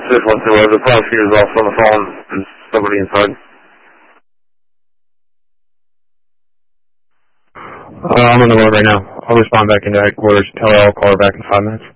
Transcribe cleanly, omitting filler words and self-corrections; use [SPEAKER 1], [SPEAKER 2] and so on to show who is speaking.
[SPEAKER 1] whatsoever. The prosecutor's off on the phone. There's somebody inside.
[SPEAKER 2] I'm on the road right now. I'll respond back into headquarters. Tell her I'll call her back in 5 minutes.